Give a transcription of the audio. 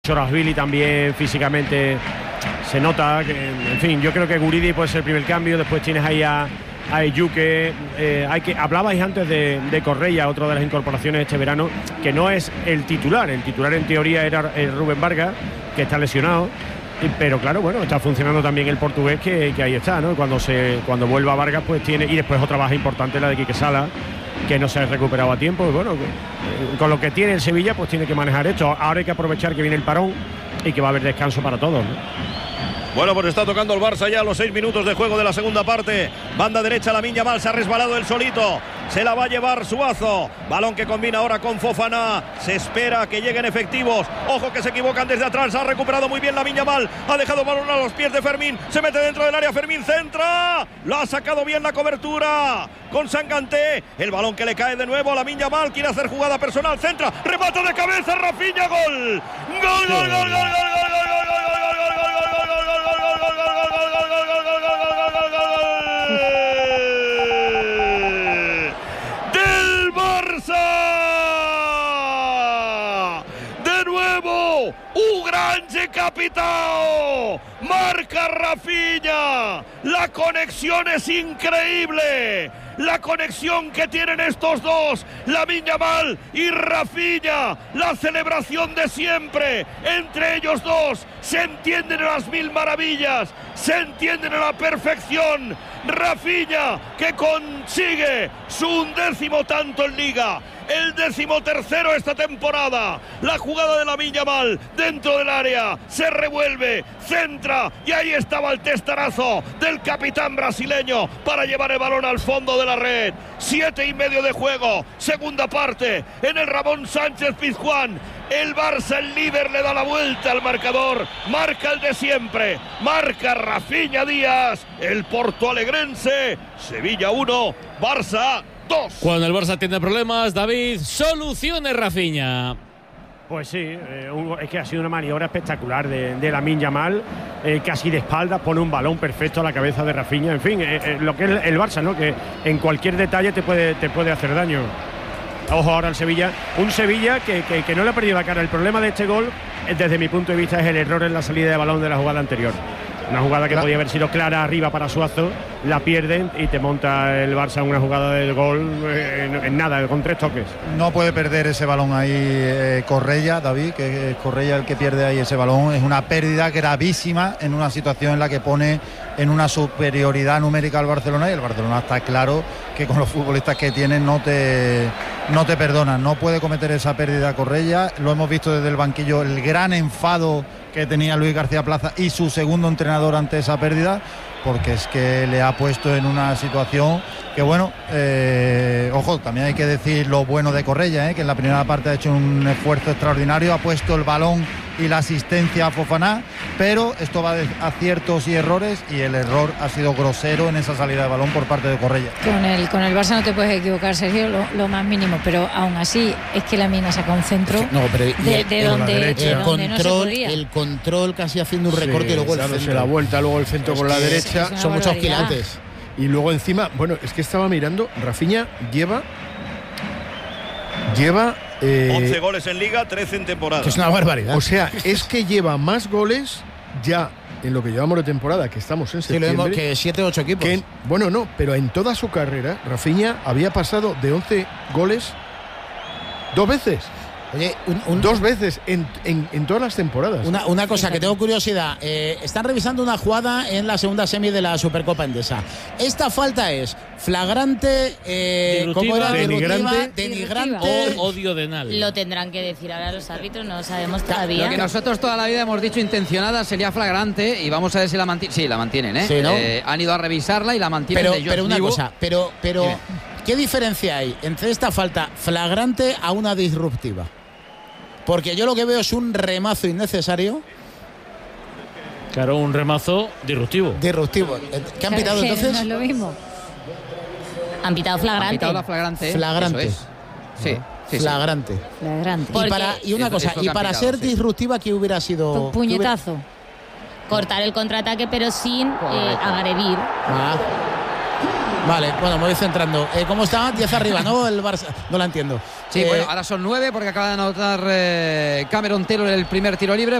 Sorashvili también físicamente se nota que, en fin, yo creo que Guridi puede ser el primer cambio. Después tienes ahí a Eyuke. Hablabais antes de Correia, otra de las incorporaciones este verano, que no es el titular en teoría era Rubén Vargas, que está lesionado, pero claro, bueno, está funcionando también el portugués, que ahí está, ¿no? Cuando vuelva Vargas, pues tiene, y después otra baja importante, la de Quique Sala, que no se ha recuperado a tiempo. Y bueno, con lo que tiene el Sevilla, pues tiene que manejar esto. Ahora hay que aprovechar que viene el parón y que va a haber descanso para todos, ¿no? Bueno, pues está tocando el Barça ya a los 6 minutos de juego de la segunda parte. Banda derecha, Lamine Yamal se ha resbalado él solito. Se la va a llevar Suazo. Balón que combina ahora con Fofana. Se espera que lleguen efectivos. Ojo que se equivocan desde atrás. Ha recuperado muy bien Lamine Yamal. Ha dejado balón a los pies de Fermín. Se mete dentro del área. Fermín centra. Lo ha sacado bien la cobertura con Sanganté. El balón que le cae de nuevo a Lamine Yamal. Quiere hacer jugada personal. Centra. Remata de cabeza. Rafinha. Gol. Gol, gol, gol, gol, gol, gol, gol, gol, gol. Del Barça, de nuevo un grande capitao, marca Rafinha. La conexión es increíble, la conexión que tienen estos dos, Lamine Yamal y Rafinha, la celebración de siempre entre ellos dos. Se entienden a las mil maravillas, se entienden a la perfección. Rafinha, que consigue su 11º tanto en Liga, el 13º esta temporada. La jugada de Lamine Yamal dentro del área, se revuelve, centra, y ahí estaba el testarazo del capitán brasileño para llevar el balón al fondo de la red. 7:30 de juego, segunda parte, en el Ramón Sánchez Pizjuán. El Barça, el líder, le da la vuelta al marcador. Marca el de siempre, marca Rafinha Díaz, el portoalegrense. Sevilla 1, Barça 2. Cuando el Barça tiene problemas, David, soluciones Rafinha. Pues sí, es que ha sido una maniobra espectacular de Lamine Yamal, casi de espaldas, pone un balón perfecto a la cabeza de Rafinha. En fin, lo que es el Barça, ¿no? Que en cualquier detalle te puede hacer daño. Ojo ahora el Sevilla, un Sevilla que no le ha perdido la cara. El problema de este gol, desde mi punto de vista, es el error en la salida de balón de la jugada anterior. Una jugada que podía haber sido clara arriba para Suazo, la pierden y te monta el Barça una jugada del gol en nada, con 3 toques. No puede perder ese balón ahí Correia, David, que es Correia el que pierde ahí ese balón. Es una pérdida gravísima en una situación en la que pone en una superioridad numérica al Barcelona, y el Barcelona está claro que con los futbolistas que tienen no te perdonan. No puede cometer esa pérdida Correia. Lo hemos visto desde el banquillo, el gran enfado que tenía Luis García Plaza y su segundo entrenador ante esa pérdida, porque es que le ha puesto en una situación que, bueno, ojo, también hay que decir lo bueno de Correia, que en la primera parte ha hecho un esfuerzo extraordinario, ha puesto el balón y la asistencia a Fofana, pero esto va de aciertos y errores, y el error ha sido grosero en esa salida de balón por parte de Correia. Con el Barça no te puedes equivocar, Sergio, lo más mínimo, pero aún así es que la mina saca un centro de donde no se podía. El control casi haciendo un recorte, y luego el centro. La vuelta, luego el centro con la derecha, son muchos quilates. Y luego encima, bueno, es que estaba mirando, Rafinha lleva 11 goles en Liga, 13 en temporada. Es una barbaridad. O sea, es que lleva más goles ya en lo que llevamos de temporada, que estamos en septiembre, que 7 o 8 equipos. Pero en toda su carrera, Rafinha había pasado de 11 goles 2 veces. Oye, 2 veces en todas las temporadas. Una cosa que tengo curiosidad. Están revisando una jugada en la segunda semi de la Supercopa Endesa. Esta falta es flagrante, ¿cómo era? Denigrante o odiodenal. Lo tendrán que decir ahora los árbitros, no lo sabemos todavía. Lo que nosotros toda la vida hemos dicho intencionada sería flagrante, y vamos a ver si la mantienen. Sí, la mantienen, ¿eh? Sí, ¿no? Han ido a revisarla y la mantienen. Pero una cosa, pero ¿qué diferencia hay entre esta falta flagrante a una disruptiva? Porque yo lo que veo es un remazo innecesario. Claro, un remazo disruptivo. ¿Qué han pitado entonces? No es lo mismo. Han pitado flagrante. Han pitado la flagrante. Flagrante. Eso es. Sí. Flagrante. Y para ser disruptiva, ¿qué hubiera sido? Un puñetazo. Cortar el contraataque, pero sin agredir. Vale, bueno, me voy centrando. ¿Cómo está? 10 arriba, ¿no? El Barça. No la entiendo. Sí, bueno, ahora son 9 porque acaba de anotar Cameron Taylor el primer tiro libre.